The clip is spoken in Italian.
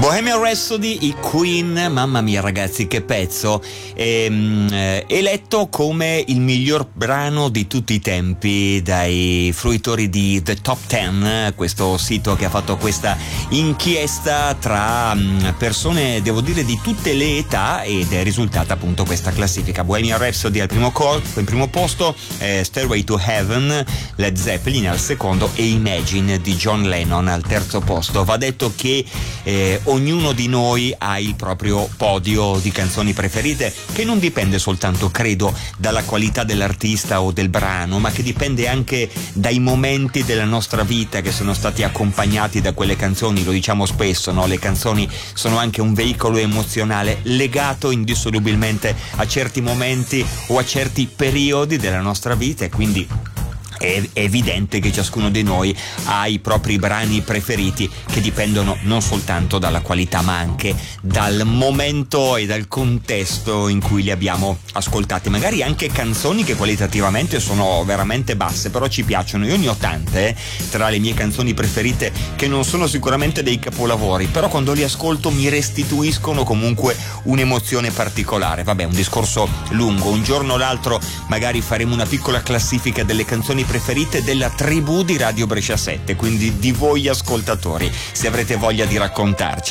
Bohemian Rhapsody, i Queen, mamma mia ragazzi che pezzo, eletto come il miglior brano di tutti i tempi dai fruitori di The Top 10, questo sito che ha fatto questa inchiesta tra persone, devo dire, di tutte le età, ed è risultata appunto questa classifica. Bohemian Rhapsody al primo posto, Stairway to Heaven, Led Zeppelin al secondo e Imagine di John Lennon al terzo posto. Va detto che ognuno di noi ha il proprio podio di canzoni preferite, che non dipende soltanto, credo, dalla qualità dell'artista o del brano, ma che dipende anche dai momenti della nostra vita che sono stati accompagnati da quelle canzoni. Lo diciamo spesso, no? Le canzoni sono anche un veicolo emozionale legato indissolubilmente a certi momenti o a certi periodi della nostra vita, e quindi è evidente che ciascuno di noi ha i propri brani preferiti, che dipendono non soltanto dalla qualità ma anche dal momento e dal contesto in cui li abbiamo ascoltati. Magari anche canzoni che qualitativamente sono veramente basse, però ci piacciono. Io ne ho tante tra le mie canzoni preferite che non sono sicuramente dei capolavori, però quando li ascolto mi restituiscono comunque un'emozione particolare. Vabbè, un discorso lungo, un giorno o l'altro magari faremo una piccola classifica delle canzoni preferite della tribù di Radio Brescia 7, quindi di voi ascoltatori, se avrete voglia di raccontarci.